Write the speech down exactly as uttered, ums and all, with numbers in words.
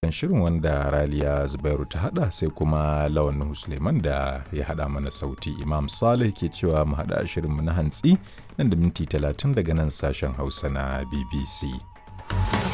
cikin shirin wanda Raliya Zubairu ta haɗa sai kuma Lawan Nuhu Suleiman da ya haɗa mana sauti. Imam Saleh ke cewa mu haɗa shirinmu na hantsi nan da minti talatin daga nan sashen Hausa na B B C.